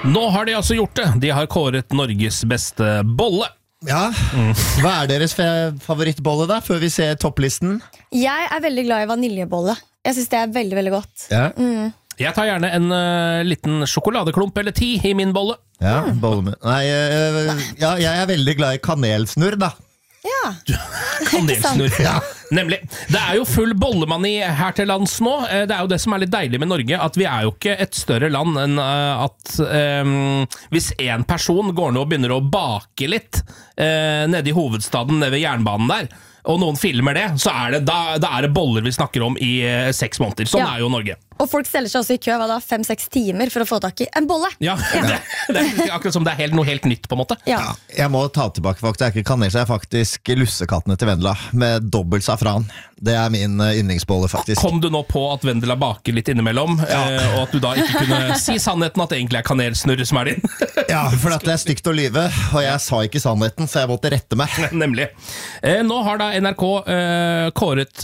Nå har de altså gjort det. De har kåret Norges beste bolle. Ja, hva deres favorittbolle da, før vi ser topplisten? Jeg veldig glad i vaniljebolle. Jeg synes det veldig, veldig godt. Ja, Jeg tar gjerne en liten sjokoladeklump eller 10 i min bolle. ja bolle med. Nei, ja, jeg veldig glad i kanelsnurr da. Ja, Kanelsnurr. Ja. Nemlig. Det jo full bollemani her til lands nå. Det jo det som litt deilig med Norge, at vi jo ikke et større land enn at hvis en person går ned og begynner å bake litt nede i hovedstaden, nede ved jernbanen der, og noen filmer det, så det, da det boller vi snakker om i 6 måneder. Sånn Ja. Jo Norge. og folk steller seg også i kø 5-6 timer for å få tak i en bolle. Ja, det akkurat som det noe helt nytt på en måte. Ja. Jeg må ta tilbake faktisk, det ikke kanel, så faktisk lussekattene til Vendela med dobbelt safran. Det min yndlingsbolle faktisk. Kom du nå på at Vendela baker litt innimellom, og at du da ikke kunne si sannheten at det egentlig kanelsnurr som din? Ja, for at det stygt å lyve, og jeg sa ikke sannheten, så jeg måtte rette meg. Nemlig. Nå har da NRK kåret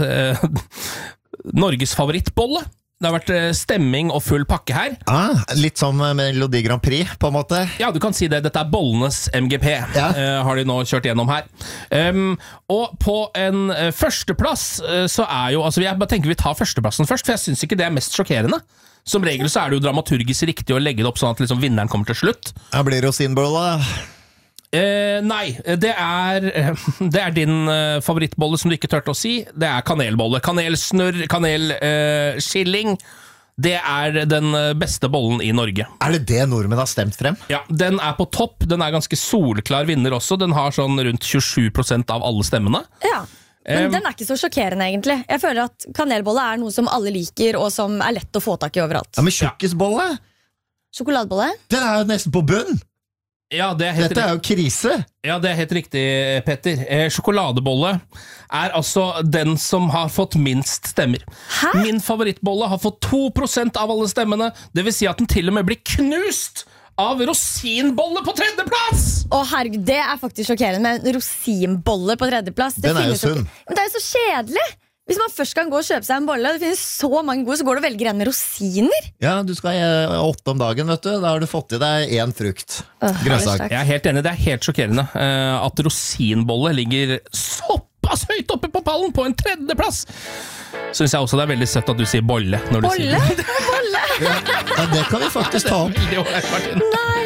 Norges favorittbolle. Det har vært stemming og full pakke her. Litt som Melodi Grand Prix, på en måte. Ja, du kan si det. Dette bollenes MGP, har de nå kjørt gjennom her. Og på en førsteplass så jo, altså jeg bare tenker vi tar førsteplassen først, for jeg synes ikke det mest sjokkerende. Som regel så det jo dramaturgisk riktig å legge det opp sånn at liksom vinneren kommer til slutt. Jeg blir rosinbolle. Nei, det din favorittbolle som du ikke tørte å si. Det kanelbolle. Kanelsnurr, kanelskilling. Det den beste bollen i Norge. Det det nordmenn har stemt frem? Ja, den på topp. Den ganske solklar vinner også. Den har sånn rundt 27% av alle stemmene. Ja. Men den ikke så sjokkerende egentlig. Jeg føler at kanelbolle noe som alle liker, og som lett å få tak i overalt. Ja, men tjukkisbolle? Sjokoladebolle? Den jo nesten på bunn! Ja, helt Dette jo krise. Ja, det helt riktig, Petter. Sjokoladebolle altså den som har fått minst stemmer. Hæ? Min favorittbolle har fått 2% av alle stemmene. Det vil si at den til og med blir knust av rosinbolle på 3. plass! Å herregud, det faktisk sjokkerende med en rosinbolle på 3. plass. Den jo sunn. Men det jo så kjedelig! Hvis man først kan gå og kjøpe seg en bolle, det finnes så mange gode, så går du og velger en med rosiner. Ja, du skal ha 8 om dagen, vet du. Da har du fått i deg 1 frukt. Grønnsak. Jeg helt enig, det helt sjokkerende at rosinbolle ligger såpass høyt oppe på pallen på en 3. plass. Synes jeg også det veldig søtt at du sier bolle når du sier det. Bolle? Ja, det kan vi faktisk ta om. Nei.